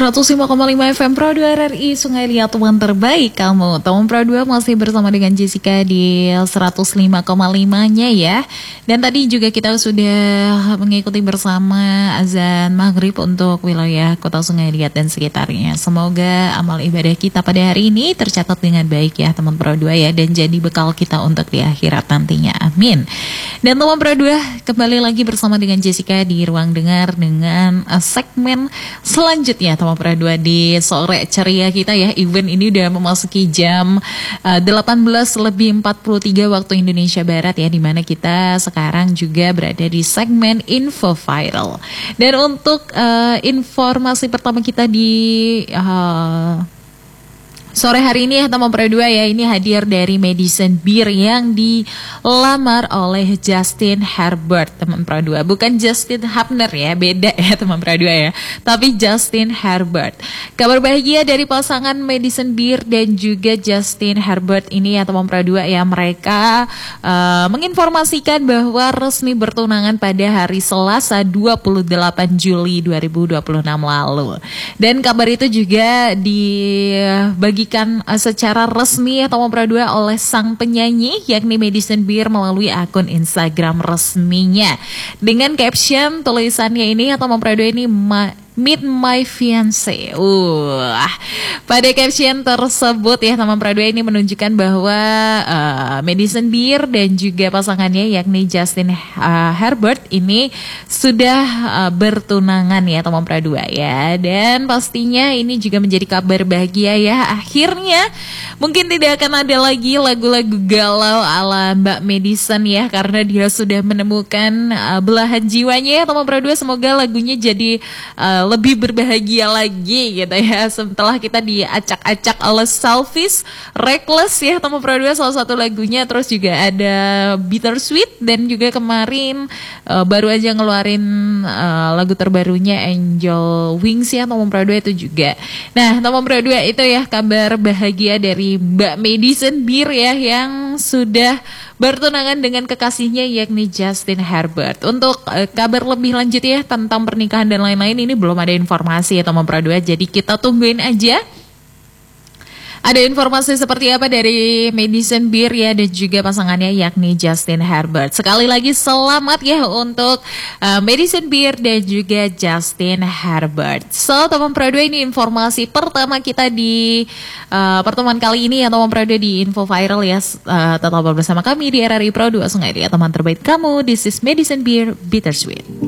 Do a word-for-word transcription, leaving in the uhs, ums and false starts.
seratus lima koma lima F M Pro dua R R I Sungai Liat, teman terbaik kamu. Teman Pro dua masih bersama dengan Jessica di seratus lima koma lima-nya ya. Dan tadi juga kita sudah mengikuti bersama azan maghrib untuk wilayah Kota Sungai Liat dan sekitarnya. Semoga amal ibadah kita pada hari ini tercatat dengan baik ya teman Pro dua ya, dan jadi bekal kita untuk di akhirat nantinya. Amin. Dan teman Pro dua kembali lagi bersama dengan Jessica di Ruang Dengar dengan uh, segmen selanjutnya teman Pro dua di sore ceria kita ya. Event ini udah memasuki jam uh, delapan belas lebih empat puluh tiga waktu Indonesia Barat ya, dimana kita sekarang juga berada di segmen Info Viral. Dan untuk uh, informasi pertama kita di uh, sore hari ini ya teman Pro dua ya, ini hadir dari Madison Beer yang dilamar oleh Justin Herbert teman Pro dua. Bukan Justin Hubner ya, beda ya teman Pro dua ya, tapi Justin Herbert. Kabar bahagia dari pasangan Madison Beer dan juga Justin Herbert ini ya teman Pro dua ya, mereka uh, menginformasikan bahwa resmi bertunangan pada hari Selasa dua puluh delapan Juli dua ribu dua puluh enam lalu. Dan kabar itu juga dibagi Dibagikan secara resmi atau Pro dua oleh sang penyanyi yakni Madison Beer melalui akun Instagram resminya dengan caption tulisannya ini atau Pro dua ini ma- Meet my fiancé. Uh, pada caption tersebut ya teman Pro dua ini menunjukkan bahwa uh, Madison Beer dan juga pasangannya yakni Justin uh, Herbert ini sudah uh, bertunangan ya teman Pro dua ya. Dan pastinya ini juga menjadi kabar bahagia ya. Akhirnya mungkin tidak akan ada lagi lagu-lagu galau ala Mbak Madison ya, karena dia sudah menemukan uh, belahan jiwanya ya teman Pro dua. Semoga lagunya jadi uh, lebih berbahagia lagi gitu ya, setelah kita diacak-acak oleh Selfish, Reckless ya teman Pro dua salah satu lagunya. Terus juga ada Bittersweet dan juga kemarin uh, baru aja ngeluarin uh, lagu terbarunya Angel Wings ya teman Pro dua itu juga. Nah teman Pro dua itu ya kabar bahagia dari Mbak Madison Beer ya yang sudah bertunangan dengan kekasihnya yakni Justin Herbert. Untuk uh, kabar lebih lanjut ya tentang pernikahan dan lain-lain ini belum ada informasi ya teman Pro dua, jadi kita tungguin aja ada informasi seperti apa dari Madison Beer ya dan juga pasangannya yakni Justin Herbert. Sekali lagi selamat ya untuk uh, Madison Beer dan juga Justin Herbert. So teman Pro dua ini informasi pertama kita di uh, pertemuan kali ini ya teman Pro dua di Info Viral ya. Uh, tetap bersama kami di R R I Pro dua Sungai Liat, teman terbaik kamu. This is Madison Beer Bittersweet.